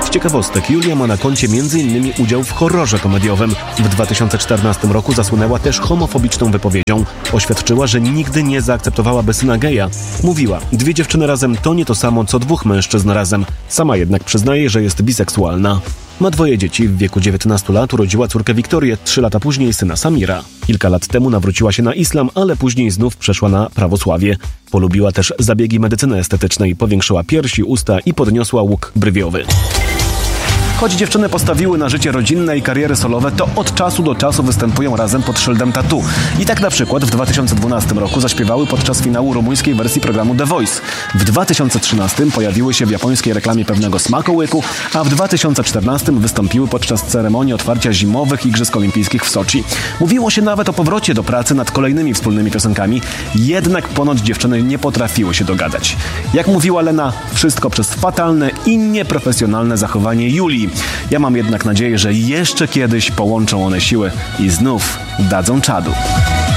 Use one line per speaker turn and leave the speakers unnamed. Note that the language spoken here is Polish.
Z ciekawostek, Julia ma na koncie m.in. udział w horrorze komediowym. W 2014 roku zasłynęła też homofobiczną wypowiedzią. Oświadczyła, że nigdy nie zaakceptowałaby syna geja. Mówiła, 2 dziewczyny razem to nie to samo, co 2 mężczyzn razem. Sama jednak przyznaje, że jest biseksualna. Ma 2 dzieci. W wieku 19 lat urodziła córkę Wiktorię, 3 lata później syna Samira. Kilka lat temu nawróciła się na islam, ale później znów przeszła na prawosławie. Polubiła też zabiegi medycyny estetycznej, powiększyła piersi, usta i podniosła łuk brwiowy. Choć dziewczyny postawiły na życie rodzinne i kariery solowe, to od czasu do czasu występują razem pod szyldem Tattoo. I tak na przykład w 2012 roku zaśpiewały podczas finału rumuńskiej wersji programu The Voice. W 2013 pojawiły się w japońskiej reklamie pewnego smakołyku, a w 2014 wystąpiły podczas ceremonii otwarcia zimowych Igrzysk Olimpijskich w Soczi. Mówiło się nawet o powrocie do pracy nad kolejnymi wspólnymi piosenkami, jednak ponoć dziewczyny nie potrafiły się dogadać. Jak mówiła Lena, wszystko przez fatalne i nieprofesjonalne zachowanie Julii. Ja mam jednak nadzieję, że jeszcze kiedyś połączą one siły i znów dadzą czadu.